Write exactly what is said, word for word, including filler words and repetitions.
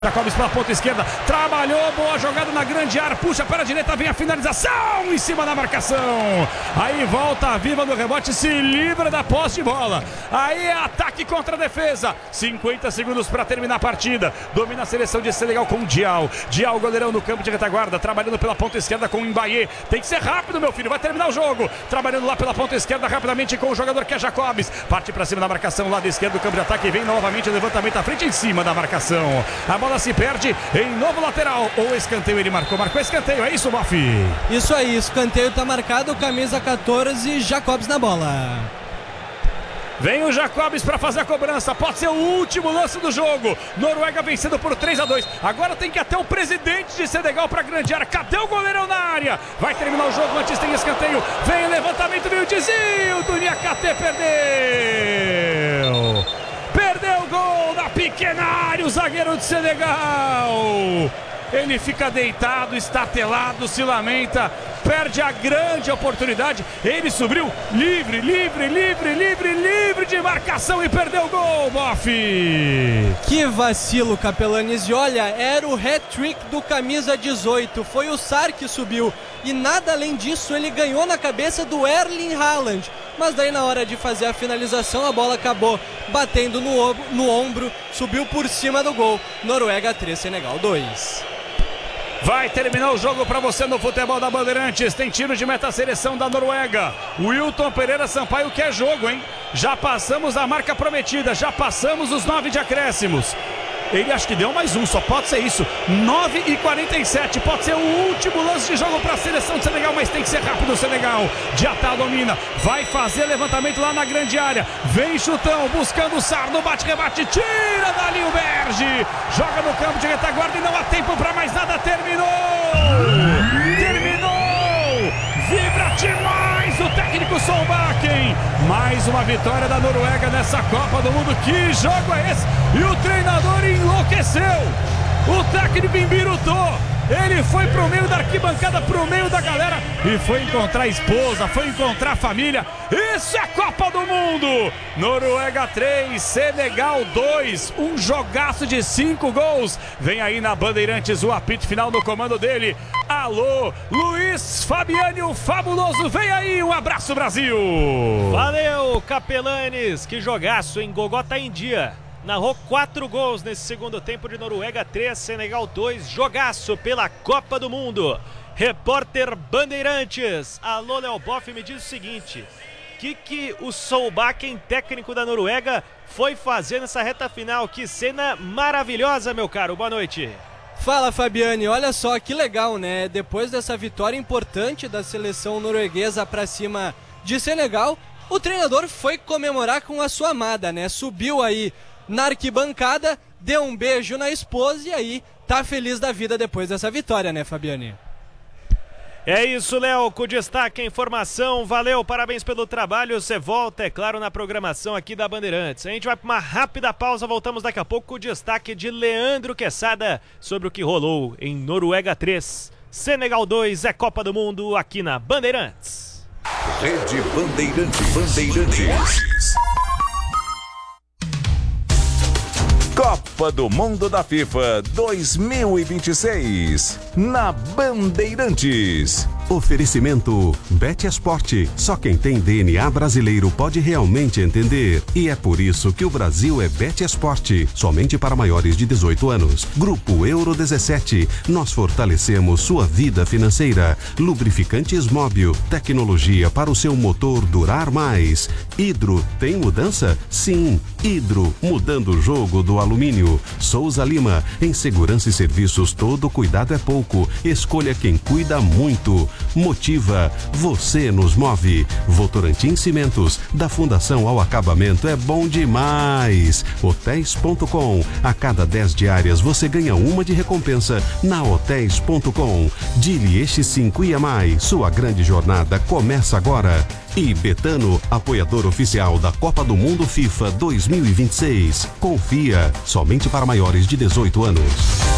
Jacobs pela ponta esquerda, trabalhou, boa jogada na grande área, puxa para a direita, vem a finalização em cima da marcação, aí volta a viva do rebote, se livra da posse de bola, aí é ataque contra a defesa, cinquenta segundos para terminar a partida, domina a seleção de Senegal com o Dial, Dial goleirão no campo de retaguarda, trabalhando pela ponta esquerda com o Mbaye, tem que ser rápido meu filho, vai terminar o jogo, trabalhando lá pela ponta esquerda rapidamente com o jogador que é Jacobs, parte para cima da marcação, lado esquerdo do campo de ataque, vem novamente o levantamento à frente em cima da marcação, a bola se perde em novo lateral, ou escanteio ele marcou, marcou escanteio, é isso, Boff? Isso aí, escanteio tá marcado, camisa quatorze, Jacobs na bola. Vem o Jacobs para fazer a cobrança, pode ser o último lance do jogo, Noruega vencendo por três a dois, agora tem que ir até o presidente de Senegal para grande área, cadê o goleirão na área? Vai terminar o jogo, antes tem escanteio, vem o levantamento, vem o desvio, do Niakate perdeu! Perdeu o gol da pequena área, o zagueiro de Senegal. Ele fica deitado, estatelado, se lamenta, perde a grande oportunidade. Ele subiu livre, livre, livre, livre, livre de marcação e perdeu o gol, Boff. Que vacilo, Capelanes. E olha, era o hat-trick do camisa dezoito. Foi o Sar que subiu. E nada além disso, ele ganhou na cabeça do Erling Haaland. Mas daí na hora de fazer a finalização, a bola acabou batendo no, no ombro, subiu por cima do gol. Noruega três, Senegal dois. Vai terminar o jogo para você no futebol da Bandeirantes. Tem tiro de meta a seleção da Noruega. Wilton Pereira Sampaio quer jogo, hein? Já passamos a marca prometida, já passamos os nove de acréscimos. Ele acho que deu mais um, só pode ser isso. nove e quarenta e sete, pode ser o último lance de jogo para a seleção de Senegal, mas tem que ser rápido o Senegal. Diatá domina, vai fazer levantamento lá na grande área. Vem chutão, buscando o Sar no bate-rebate, tira dali o Berge. Joga no campo de retaguarda e não há tempo para mais nada, terminou! Terminou! Vibra demais o técnico Solbakken. Mais uma vitória da Noruega nessa Copa do Mundo. Que jogo é esse? E o treinador enlouqueceu. O técnico embirutou. Ele foi pro meio da arquibancada, pro meio da galera e foi encontrar a esposa, foi encontrar a família. Isso é Copa do Mundo! Noruega três, Senegal dois, um jogaço de cinco gols. Vem aí na Bandeirantes o apito final no comando dele. Alô, Luiz Fabiani, o fabuloso, vem aí, um abraço Brasil! Valeu, Capelanes, que jogaço, hein? Gogó tá em dia. Narrou quatro gols nesse segundo tempo de Noruega três, Senegal dois, jogaço pela Copa do Mundo. Repórter Bandeirantes, alô Léo Boff, me diz o seguinte, o que, que o Solbakken, técnico da Noruega, foi fazer nessa reta final? Que cena maravilhosa, meu caro, boa noite. Fala Fabiane, olha só que legal, né? Depois dessa vitória importante da seleção norueguesa para cima de Senegal, o treinador foi comemorar com a sua amada, né? Subiu aí na arquibancada, deu um beijo na esposa e aí tá feliz da vida depois dessa vitória, né, Fabiane? É isso, Léo, com destaque a informação, valeu, parabéns pelo trabalho, você volta, é claro, na programação aqui da Bandeirantes. A gente vai para uma rápida pausa, voltamos daqui a pouco com o destaque de Leandro Quesada sobre o que rolou em Noruega três, Senegal dois, é Copa do Mundo aqui na Bandeirantes. Rede Bandeirantes. Bandeirantes. Copa do Mundo da FIFA dois mil e vinte e seis na Bandeirantes. Oferecimento BetEsport. Só quem tem D N A brasileiro pode realmente entender. E é por isso que o Brasil é BetEsport. Somente para maiores de dezoito anos. Grupo Euro dezessete. Nós fortalecemos sua vida financeira. Lubrificantes Móbil. Tecnologia para o seu motor durar mais. Hidro. Tem mudança? Sim. Hidro. Mudando o jogo do alumínio. Souza Lima. Em segurança e serviços, todo cuidado é pouco. Escolha quem cuida muito. Motiva, você nos move. Votorantim Cimentos, da fundação ao acabamento é bom demais. Hotéis ponto com, a cada dez diárias você ganha uma de recompensa na Hotéis ponto com. Dili Eixi cinco I A M A I, sua grande jornada começa agora. E Betano, apoiador oficial da Copa do Mundo FIFA dois mil e vinte e seis. Confia, somente para maiores de dezoito anos.